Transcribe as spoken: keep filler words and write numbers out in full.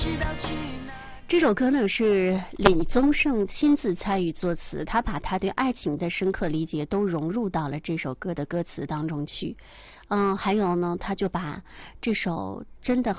这首歌呢是李宗盛亲自参与作词，他把他对爱情的深刻理解都融入到了这首歌的歌词当中去。嗯，还有呢，他就把这首真的